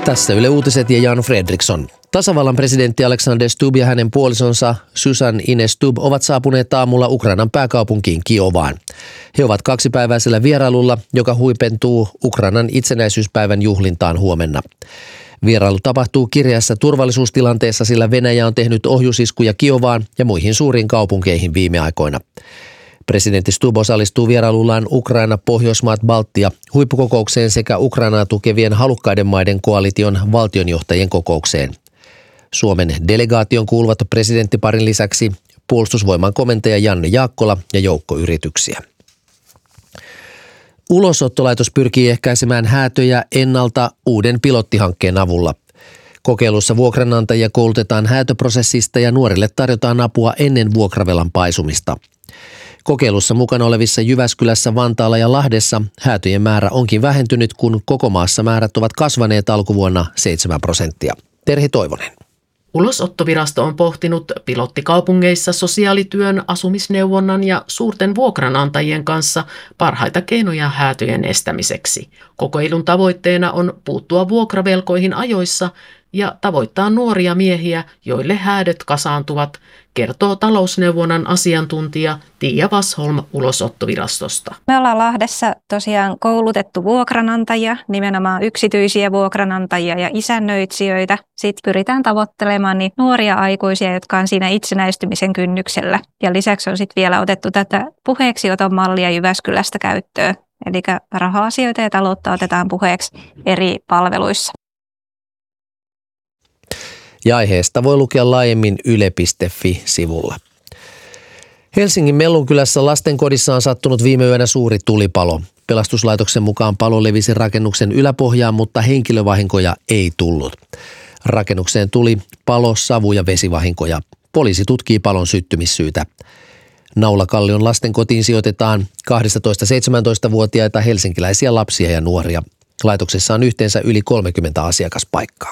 Tässä Yle Uutiset ja Jan Fredriksson. Tasavallan presidentti Alexander Stubb ja hänen puolisonsa Susan Ines Stubb ovat saapuneet aamulla Ukrainan pääkaupunkiin Kiovaan. He ovat kaksipäiväisellä vierailulla, joka huipentuu Ukrainan itsenäisyyspäivän juhlintaan huomenna. Vierailu tapahtuu kireässä turvallisuustilanteessa, sillä Venäjä on tehnyt ohjusiskuja Kiovaan ja muihin suuriin kaupunkeihin viime aikoina. Presidentti Stubb osallistuu vierailullaan Ukraina, Pohjoismaat, Baltia huippukokoukseen sekä Ukrainaa tukevien halukkaiden maiden koalition valtionjohtajien kokoukseen. Suomen delegaation kuuluvat presidenttiparin lisäksi puolustusvoiman komentaja Janne Jaakkola ja joukko yrityksiä. Ulosottolaitos pyrkii ehkäisemään häätöjä ennalta uuden pilottihankkeen avulla. Kokeilussa vuokranantajia koulutetaan häätöprosessista ja nuorille tarjotaan apua ennen vuokravelan paisumista. Kokeilussa mukana olevissa Jyväskylässä, Vantaalla ja Lahdessa häätöjen määrä onkin vähentynyt, kun koko maassa määrät ovat kasvaneet alkuvuonna 7%. Terhi Toivonen. Ulosottovirasto on pohtinut pilottikaupungeissa sosiaalityön, asumisneuvonnan ja suurten vuokranantajien kanssa parhaita keinoja häätöjen estämiseksi. Kokeilun tavoitteena on puuttua vuokravelkoihin ajoissa ja tavoittaa nuoria miehiä, joille häädöt kasaantuvat, kertoo talousneuvonnan asiantuntija Tiia Vasholm Ulosottovirastosta. Me ollaan Lahdessa tosiaan koulutettu vuokranantajia, nimenomaan yksityisiä vuokranantajia ja isännöitsijöitä. Sitten pyritään tavoittelemaan niin nuoria aikuisia, jotka on siinä itsenäistymisen kynnyksellä. Ja lisäksi on sitten vielä otettu tätä puheeksioton mallia Jyväskylästä käyttöön. Eli raha-asioita ja taloutta otetaan puheeksi eri palveluissa. Ja aiheesta voi lukea laajemmin yle.fi-sivulla. Helsingin Mellunkylässä lastenkodissa on sattunut viime yönä suuri tulipalo. Pelastuslaitoksen mukaan palo levisi rakennuksen yläpohjaan, mutta henkilövahinkoja ei tullut. Rakennukseen tuli palo-, savu- ja vesivahinkoja. Poliisi tutkii palon syttymissyytä. Naulakallion lastenkotiin sijoitetaan 12-17-vuotiaita helsinkiläisiä lapsia ja nuoria. Laitoksessa on yhteensä yli 30 asiakaspaikkaa.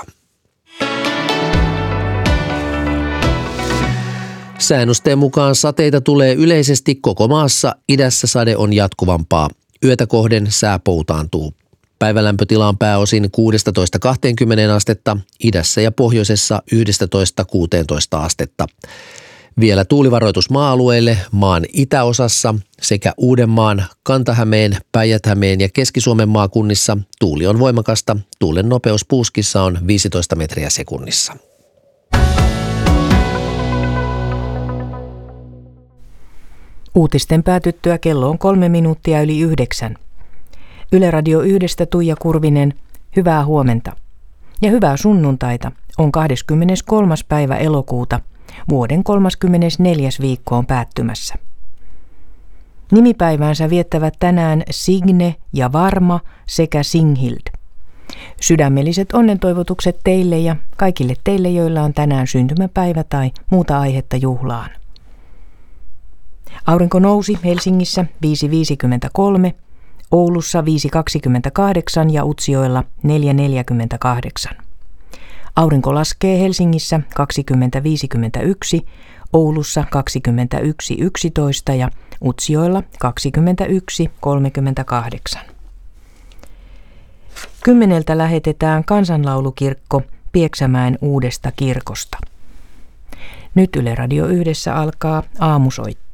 Säännösten mukaan sateita tulee yleisesti koko maassa, idässä sade on jatkuvampaa. Yötä kohden sää poutaantuu. Päivälämpötila on pääosin 16-20 astetta, idässä ja pohjoisessa 11-16 astetta. Vielä tuulivaroitus maa-alueille maan itäosassa sekä Uudenmaan, Kanta-Hämeen, Päijät-Hämeen ja Keski-Suomen maakunnissa tuuli on voimakasta. Tuulen nopeus puuskissa on 15 metriä sekunnissa. Uutisten päätyttyä kello on 8:03. Yle Radio 1 Tuija Kurvinen, hyvää huomenta. Ja hyvää sunnuntaita on 23. päivä elokuuta, vuoden 34. viikko on päättymässä. Nimipäiväänsä viettävät tänään Signe ja Varma sekä Singhild. Sydämelliset onnentoivotukset teille ja kaikille teille, joilla on tänään syntymäpäivä tai muuta aihetta juhlaan. Aurinko nousi Helsingissä 5.53, Oulussa 5.28 ja Utsjoella 4.48. Aurinko laskee Helsingissä 20.51, Oulussa 21.11 ja Utsjoella 21.38. 10 lähetetään kansanlaulukirkko Pieksämäen uudesta kirkosta. Nyt Yle Radio 1 alkaa aamusoitto.